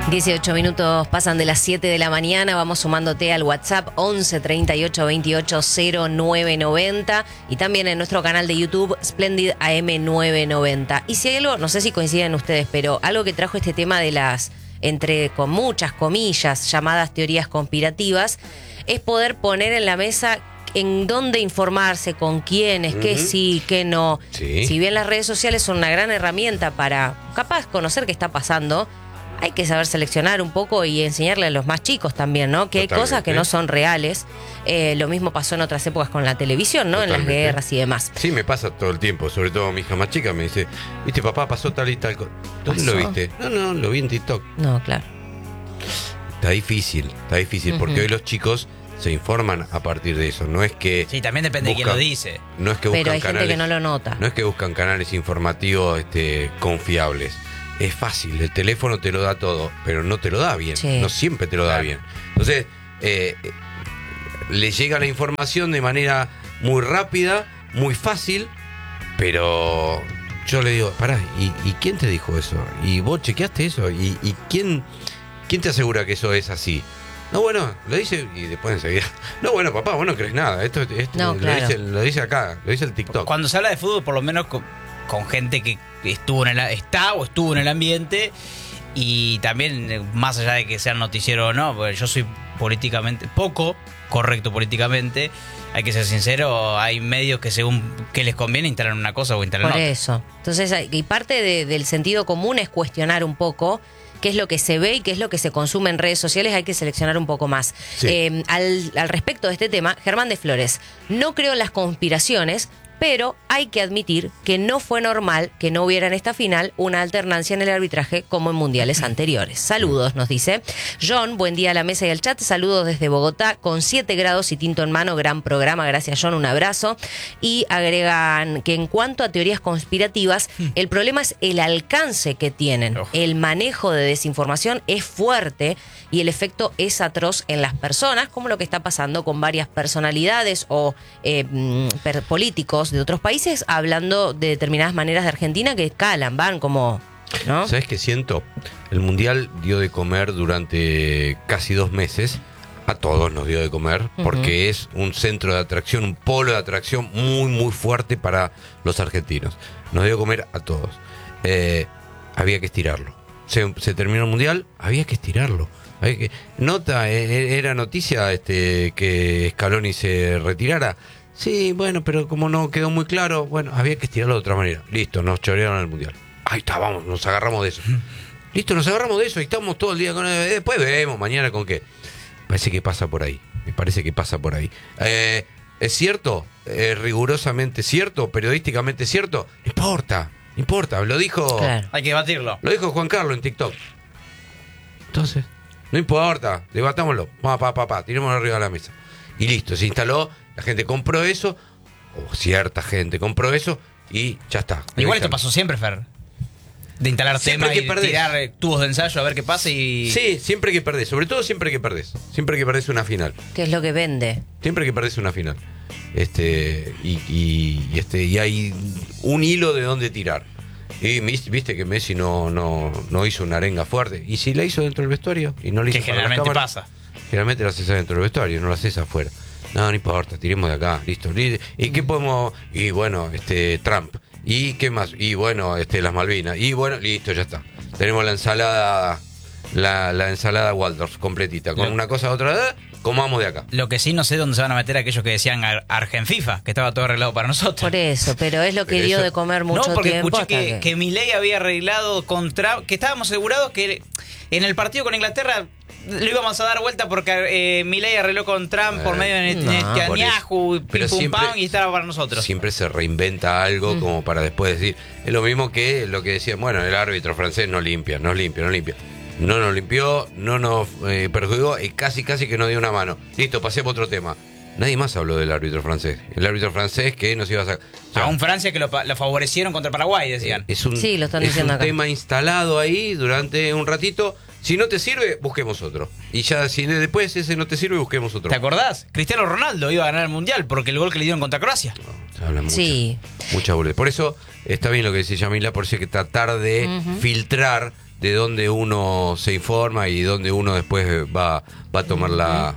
18 minutos pasan de las 7 de la mañana. Vamos sumándote al WhatsApp 11 38 28 0990 y también en nuestro canal de YouTube Splendid AM 990. Y si hay algo, no sé si coinciden ustedes, pero algo que trajo este tema de las, con muchas comillas, llamadas teorías conspirativas, es poder poner en la mesa en dónde informarse, con quiénes, qué sí, qué no. Sí. Si bien las redes sociales son una gran herramienta para capaz conocer qué está pasando, hay que saber seleccionar un poco y enseñarle a los más chicos también, ¿no? Que hay cosas que no son reales. Lo mismo pasó en otras épocas con la televisión, ¿no? Totalmente. En las guerras y demás. Sí, me pasa todo el tiempo, sobre todo mi hija más chica me dice, viste papá, pasó tal y tal cosa. ¿Dónde ¿Pasó? lo viste? No, lo vi en TikTok. No, claro. Está difícil, porque hoy los chicos se informan a partir de eso. No es que Sí, también depende de quién lo dice. No es que Pero buscan hay canales, gente que no lo nota. no es que buscan canales informativos confiables. Es fácil, el teléfono te lo da todo, pero no te lo da bien. Sí. No siempre te lo da bien. Entonces, le llega la información de manera muy rápida, muy fácil, pero yo le digo, pará, ¿y quién te dijo eso? ¿Y vos chequeaste eso? ¿Y quién te asegura que eso es así? No, bueno, lo dice y después enseguida. No, bueno, papá, vos no crees nada. Esto No, claro. lo dice acá, lo dice el TikTok. Cuando se habla de fútbol, por lo menos con gente que estuvo en el ambiente, y también, más allá de que sean noticiero o no, porque yo soy políticamente poco correcto políticamente, hay que ser sincero, hay medios que según que les conviene instalan una cosa o instalan Por otra. eso. Entonces, y parte del sentido común es cuestionar un poco qué es lo que se ve y qué es lo que se consume en redes sociales. Hay que seleccionar un poco más. Sí. Al respecto de este tema, Germán de Flores, no creo en las conspiraciones, pero hay que admitir que no fue normal que no hubiera en esta final una alternancia en el arbitraje como en mundiales anteriores. Saludos, nos dice John, buen día a la mesa y al chat, saludos desde Bogotá, con 7 grados y tinto en mano, gran programa, gracias John, un abrazo. Y agregan que en cuanto a teorías conspirativas, el problema es el alcance que tienen. El manejo de desinformación es fuerte y el efecto es atroz en las personas, como lo que está pasando con varias personalidades o políticos de otros países hablando de determinadas maneras de Argentina que calan, van como, ¿no? ¿Sabes qué siento? El Mundial dio de comer durante casi 2 meses. A todos nos dio de comer, porque es un centro de atracción, un polo de atracción muy, muy fuerte para los argentinos. Nos dio de comer a todos. Había que estirarlo. Se terminó el Mundial, había que estirarlo. Era noticia que Scaloni se retirara. Sí, bueno, pero como no quedó muy claro, bueno, había que estirarlo de otra manera. Listo, nos chorearon el Mundial. Ahí está, vamos, nos agarramos de eso. Listo, nos agarramos de eso y estamos todo el día con después vemos mañana con qué. Me parece que pasa por ahí. ¿Es cierto? ¿Rigurosamente cierto? ¿Periodísticamente cierto? No importa. Lo dijo... Claro. Hay que debatirlo. Lo dijo Juan Carlos en TikTok. Entonces, no importa, debatámoslo. Tirémoslo arriba de la mesa. Y listo, se instaló, la gente compró eso, o cierta gente compró eso, y ya está. Igual esto pasó siempre, Fer. De instalar Siempre temas que y perdés. tirar tubos de ensayo a ver qué pasa y... Sí, siempre que perdés, sobre todo siempre que perdés. Siempre que perdés una final. ¿Qué es lo que vende? Siempre que perdés una final. Y hay un hilo de dónde tirar. Y viste que Messi no hizo una arenga fuerte. ¿Y si la hizo dentro del vestuario? Y no la hizo Que para las generalmente cámaras. pasa. Generalmente la haces dentro del vestuario, no la haces afuera. No importa, tiremos de acá, listo. ¿Y qué podemos? Y bueno, Trump. ¿Y qué más? Y bueno, las Malvinas. Y bueno, listo, ya está. Tenemos la ensalada, la ensalada Waldorf completita. Con una cosa otra, comamos de acá. Lo que sí no sé dónde se van a meter aquellos que decían Argenfifa, que estaba todo arreglado para nosotros. Por eso, pero es lo que Pero dio eso- de comer mucho No, porque tiempo. escuché hasta que Milei había arreglado con Trump, que estábamos asegurados que en el partido con Inglaterra lo íbamos a dar vuelta porque Milei arregló con Trump por medio de no, Netanyahu, pero pim pum siempre- pam, y estaba para nosotros. Siempre se reinventa algo como para después decir. Es lo mismo que lo que decían, bueno, el árbitro francés no limpia. No nos limpió, no nos perjudicó y casi que nos dio una mano. Listo, pasemos a otro tema. Nadie más habló del árbitro francés. El árbitro francés que nos iba a sacar. O sea, A un Francia que lo favorecieron contra Paraguay, decían. Sí, lo están diciendo un acá. tema instalado ahí durante un ratito. Si no te sirve, busquemos otro. Y ya, si después ese no te sirve, busquemos otro. ¿Te acordás? Cristiano Ronaldo iba a ganar el Mundial porque el gol que le dieron contra Croacia. Se habla mucho. Sí. Mucha boludez. Por eso está bien lo que dice Yamila, por eso hay que tratar de filtrar de dónde uno se informa y dónde uno después va a tomar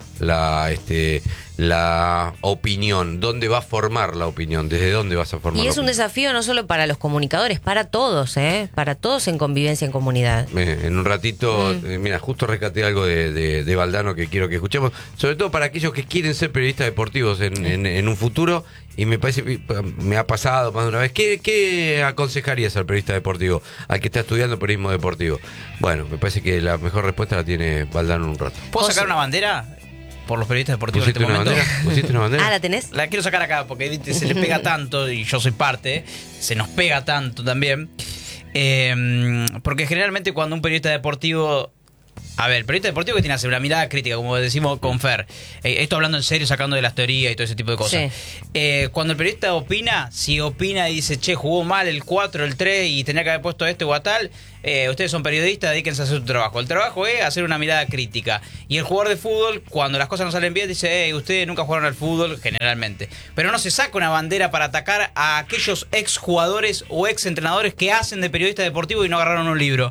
la opinión, dónde va a formar la opinión, desde dónde vas a formar. Y la es un opinión. desafío no solo para los comunicadores, para todos, para todos en convivencia en comunidad. En un ratito, mira, justo rescaté algo de Valdano que quiero que escuchemos, sobre todo para aquellos que quieren ser periodistas deportivos en un futuro, y me parece, me ha pasado más de una vez, ¿qué aconsejarías al periodista deportivo, al que está estudiando periodismo deportivo? Bueno, me parece que la mejor respuesta la tiene Valdano en un rato. ¿Puedo sacar una bandera por los periodistas deportivos en este ¿Pusiste una momento? bandera? ¿Pusiste una bandera? ¿La tenés? La quiero sacar acá porque ¿viste? Se le pega tanto, y yo soy parte, se nos pega tanto también. Porque generalmente cuando un periodista deportivo... A ver, el periodista deportivo que tiene que hacer una mirada crítica, como decimos con Fer. Esto hablando en serio, sacando de las teorías y todo ese tipo de cosas. Cuando el periodista opina, si opina y dice, che, jugó mal el 4, el 3 y tenía que haber puesto este o a tal, ustedes son periodistas, dedíquense a hacer su trabajo. El trabajo es hacer una mirada crítica. Y el jugador de fútbol, cuando las cosas no salen bien, dice, ustedes nunca jugaron al fútbol, generalmente. Pero no se saca una bandera para atacar a aquellos exjugadores o exentrenadores que hacen de periodista deportivo y no agarraron un libro.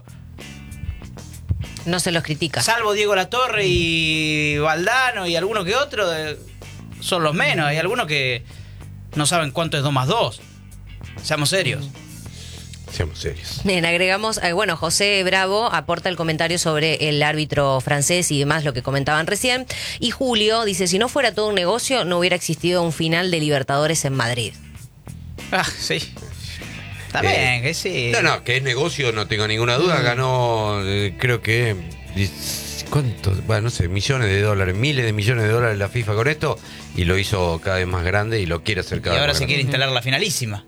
No se los critica. Salvo Diego Latorre y Valdano y alguno que otro, son los menos. Hay algunos que no saben cuánto es 2 más 2. Seamos serios. Seamos serios. Bien, agregamos, bueno, José Bravo aporta el comentario sobre el árbitro francés y demás, lo que comentaban recién. Y Julio dice, si no fuera todo un negocio, no hubiera existido un final de Libertadores en Madrid. Sí. Está bien, que sí. No, que es negocio, no tengo ninguna duda. Ganó, creo que, ¿cuántos? Bueno, no sé, millones de dólares, miles de millones de dólares la FIFA con esto, y lo hizo cada vez más grande y lo quiere hacer cada Y vez ahora más se grande. quiere instalar la finalísima.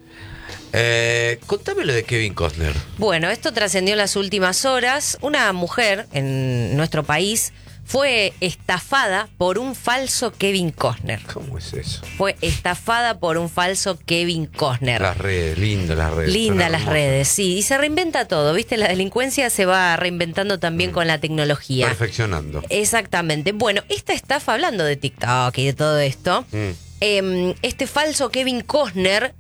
Contame lo de Kevin Costner. Bueno, esto trascendió en las últimas horas. Una mujer en nuestro país fue estafada por un falso Kevin Costner. ¿Cómo es eso? Fue estafada por un falso Kevin Costner. Las redes, lindas las redes. Linda son las hermosas. redes, sí. Y se reinventa todo, ¿viste? La delincuencia se va reinventando también con la tecnología. Perfeccionando. Exactamente. Bueno, esta estafa, hablando de TikTok y de todo esto, este falso Kevin Costner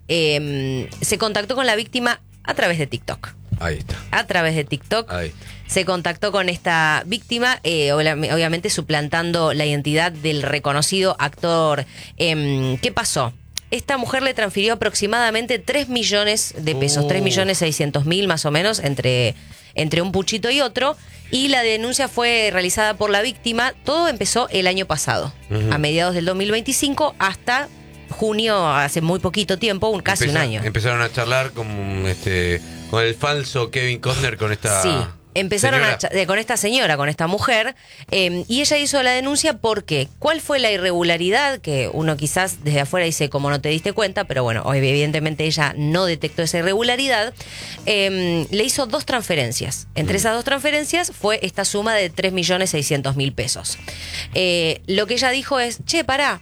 se contactó con la víctima a través de TikTok. Ahí está. A través de TikTok. Ahí está. Se contactó con esta víctima, obviamente suplantando la identidad del reconocido actor. ¿Qué pasó? Esta mujer le transfirió aproximadamente 3 millones de pesos, 3.600.000 más o menos, entre un puchito y otro. Y la denuncia fue realizada por la víctima. Todo empezó el año pasado, a mediados del 2025 hasta junio, hace muy poquito tiempo, casi un año. Empezaron a charlar con el falso Kevin Costner, con esta... Sí. Empezaron señora. con esta señora, con esta mujer, y ella hizo la denuncia porque ¿cuál fue la irregularidad? Que uno quizás desde afuera dice, como no te diste cuenta, pero bueno, evidentemente ella no detectó esa irregularidad. Le hizo 2 transferencias. Entre esas 2 transferencias fue esta suma de 3.600.000 pesos. Lo que ella dijo es, che, pará,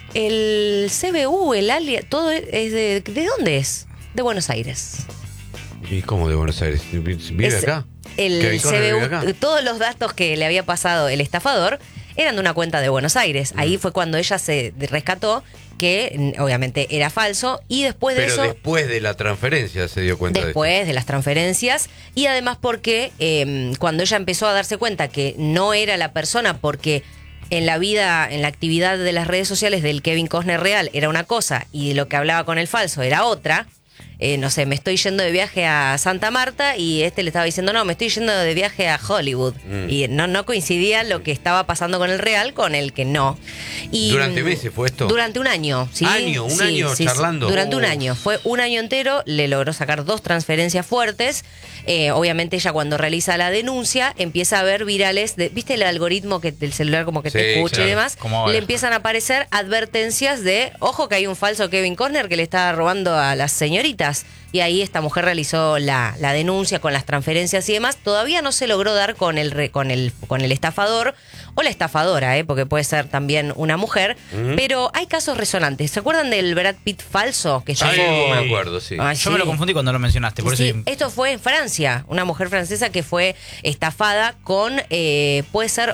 el CBU, el alias, todo es ¿de dónde es? De Buenos Aires. ¿Y cómo de Buenos Aires? ¿Vive acá? El ¿Kevin Costner vive CBU, acá? todos los datos que le había pasado el estafador eran de una cuenta de Buenos Aires. Ahí fue cuando ella se rescató que obviamente era falso, y después de Pero eso... después de la transferencia se dio cuenta Después de las transferencias, y además porque cuando ella empezó a darse cuenta que no era la persona, porque en la vida, en la actividad de las redes sociales del Kevin Costner real era una cosa y lo que hablaba con el falso era otra. No sé, me estoy yendo de viaje a Santa Marta y le estaba diciendo, no, me estoy yendo de viaje a Hollywood. Y no coincidía lo que estaba pasando con el real con el que no. Y, ¿Durante meses fue esto? Durante un año, ¿sí? Un año charlando. Durante un año. Fue un año entero, le logró sacar 2 transferencias fuertes. Obviamente ella cuando realiza la denuncia empieza a ver virales, ¿viste el algoritmo que del celular como que te escucha claro, y demás? Le empiezan a aparecer advertencias de, ojo que hay un falso Kevin Costner que le está robando a las señoritas. Y ahí esta mujer realizó la denuncia con las transferencias y demás. Todavía no se logró dar con el estafador o la estafadora, porque puede ser también una mujer. Pero hay casos resonantes. ¿Se acuerdan del Brad Pitt falso que ya me acuerdo, sí. Yo me lo confundí cuando lo mencionaste. Por Sí, eso... esto fue en Francia, una mujer francesa que fue estafada con, puede ser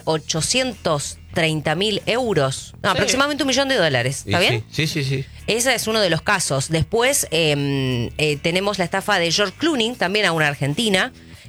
830.000 euros. No, aproximadamente $1 millón. ¿Está bien? Sí. Ese es uno de los casos. Después tenemos la estafa de George Clooney, también a una argentina,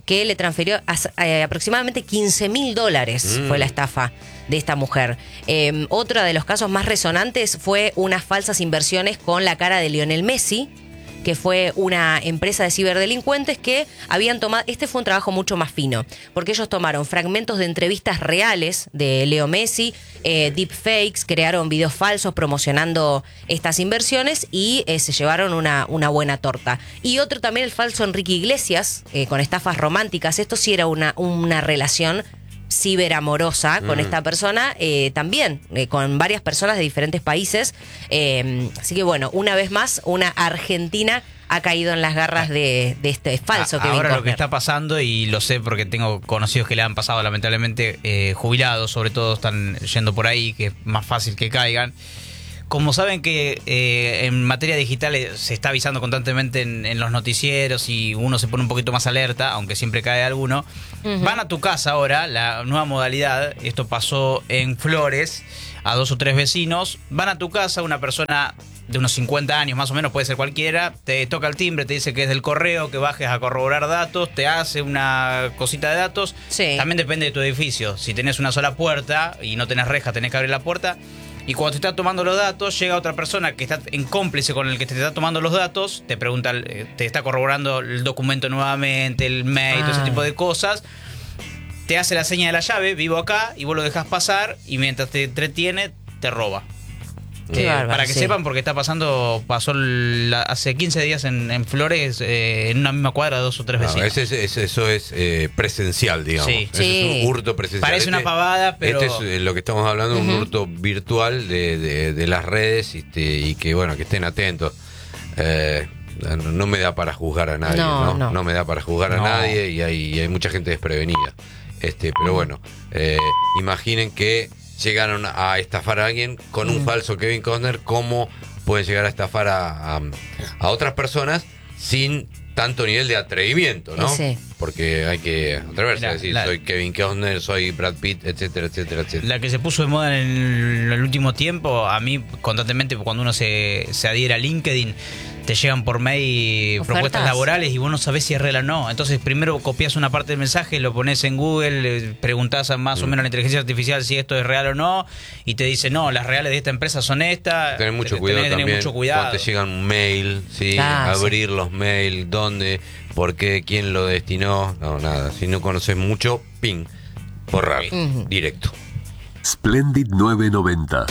que le transfirió aproximadamente $15.000 fue la estafa de esta mujer. Otro de los casos más resonantes fue unas falsas inversiones con la cara de Lionel Messi, que fue una empresa de ciberdelincuentes que habían tomado, este fue un trabajo mucho más fino, porque ellos tomaron fragmentos de entrevistas reales de Leo Messi, deepfakes, crearon videos falsos promocionando estas inversiones y se llevaron una buena torta. Y otro también, el falso Enrique Iglesias, con estafas románticas. Esto sí era una relación ciberamorosa con esta persona, también con varias personas de diferentes países. Así que bueno, una vez más, una argentina ha caído en las garras de este falso Kevin Ahora Costner. lo que está pasando, y lo sé porque tengo conocidos que le han pasado lamentablemente, jubilados sobre todo, están yendo por ahí, que es más fácil que caigan. Como saben que en materia digital se está avisando constantemente en los noticieros y uno se pone un poquito más alerta, aunque siempre cae alguno, van a tu casa ahora, la nueva modalidad, esto pasó en Flores, a 2 o 3 vecinos, van a tu casa, una persona de unos 50 años más o menos, puede ser cualquiera, te toca el timbre, te dice que es del correo, que bajes a corroborar datos, te hace una cosita de datos. Sí. También depende de tu edificio, si tenés una sola puerta y no tenés reja, tenés que abrir la puerta. Y cuando te está tomando los datos, llega otra persona que está en cómplice con el que te está tomando los datos, te pregunta, te está corroborando el documento nuevamente, el mail, todo ese tipo de cosas. Te hace la seña de la llave, vivo acá, y vos lo dejas pasar, y mientras te entretiene, te roba. Bárbaro, Para que sí. sepan, porque pasó hace 15 días en Flores, en una misma cuadra, 2 o 3 vecinos. Eso es presencial, digamos. Sí. Eso es un hurto presencial. Parece una pavada, pero... Este es lo que estamos hablando, un hurto virtual de las redes, y que bueno, que estén atentos. No me da para juzgar a nadie, no me da para juzgar a nadie, y hay mucha gente desprevenida. Pero bueno, imaginen que llegaron a estafar a alguien con un falso Kevin Costner. ¿Cómo pueden llegar a estafar a otras personas sin tanto nivel de atrevimiento, no? Sí. Porque hay que atreverse a decir, soy Kevin Costner, soy Brad Pitt, etcétera, etcétera, etcétera. La que se puso de moda en el último tiempo, a mí constantemente cuando uno se adhiere a LinkedIn, te llegan por mail ¿Ofertas? propuestas laborales y vos no sabés si es real o no. Entonces primero copias una parte del mensaje, lo pones en Google, preguntás a más o menos a la inteligencia artificial si esto es real o no, y te dice, no, las reales de esta empresa son estas. Tener mucho cuidado también mucho cuidado. cuando te llegan un mail, ¿sí? Abrir los mails, dónde, por qué, quién lo destinó, no, nada. Si no conoces mucho, ping, borrar, directo. Splendid 990.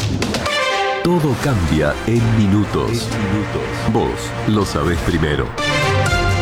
Todo cambia en minutos. Vos lo sabés primero.